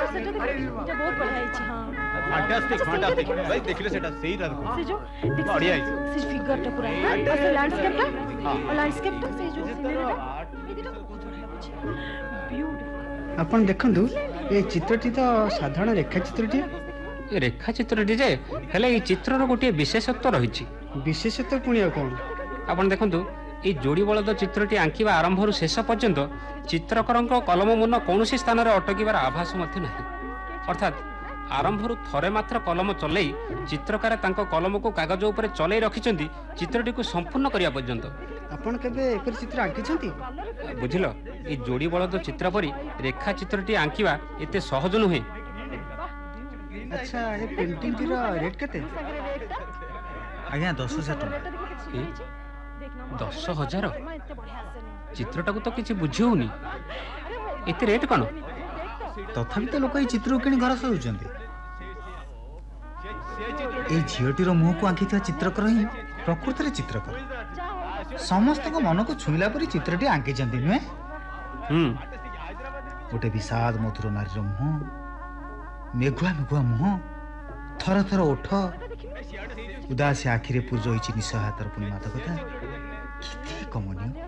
सेटा देखो बहुत बढ़िया है। हां फैंटास्टिक फैंटास्टिक भाई देखले सेटा सही रहा से जो बढ़िया है से फिगर टा पूरा है और से लैंडस्केप टा और लैंडस्केप टा से जो सीनरी टा ये देखो बहुत बढ़िया बुझी ब्यूटीफुल। आपण देखंतु ए चित्रटी तो साधारण रेखा चित्रटी रेखा चित्रटी जे हेले ई चित्रर गोटे विशेषत्व रही। विशेषत्व पुणी कौन आपण देखंतु এই ଯୋଡ଼ି ବଳଦ ଚିତ୍ରଟି ଆଙ୍କିବା ଆରମ୍ଭରୁ ଶେଷ ପର୍ଯ୍ୟନ୍ତ ଚିତ୍ରକରଙ୍କ କଲମ ମୁନ କୌଣସି ସ୍ଥାନରେ ଅଟକିବାର ଆଭାସ ମଧ୍ୟ ନାହିଁ। ଅର୍ଥାତ୍ ଆରମ୍ଭରୁ ଥରେ ମାତ୍ର କଲମ ଚଲେଇ ଚିତ୍ରକାର ତାଙ୍କ କଲମକୁ କାଗଜ ଉପରେ ଚଲେଇ ରଖିଛନ୍ତି ଚିତ୍ରଟିକୁ ସମ୍ପୂର୍ଣ୍ଣ କରିବା ପର୍ଯ୍ୟନ୍ତ। ଆପଣ କେବେ ଏପରି ଚିତ୍ର ଆଙ୍କିଛନ୍ତି? ବୁଝିଲ, এই ଯୋଡ଼ି ବଳଦ ଚିତ୍ର ପରି ରେଖା ଚିତ୍ରଟି ଆଙ୍କିବା ଏତେ ସହଜ ନୁହେଁ। ଆଚ୍ଛା ଏ ପେଣ୍ଟିଂଟିର ରେଟ୍ କେତେ? ଆଜ୍ଞା 10,000 ଟଙ୍କା। 10,000? ଚିତ୍ରଟାକୁ ତ କିଛି ବୁଝି ହଉନି, ଏତେ ରେଟ୍ କ'ଣ? ତଥାପି ତ ଲୋକ ଏଇ ଚିତ୍ରକୁ କିଣି ଘର ସଜାଉଛନ୍ତି। ଏଇ ଝିଅଟିର ମୁହଁକୁ ଆଙ୍କିଥିବା ଚିତ୍ରକର ହିଁ ପ୍ରକୃତରେ ଚିତ୍ରକର। ସମସ୍ତଙ୍କ ମନକୁ ଛୁଇଁଲା ପରି ଚିତ୍ରଟି ଆଙ୍କିଛନ୍ତି ନୁହେଁ? ଗୋଟେ ବିଷାଦ ମଧୁର ନାରୀର ମୁହଁ, ମେଘୁଆ ମେଘୁଆ ମୁହଁ, ଥର ଥର ଓଠ, ଉଦାସୀ ଆଖିରେ ପୁରି ରହିଛି ନିଃସହାୟତାର ପୁଣି ମାଦକତା। କେତେ କମନୀୟ।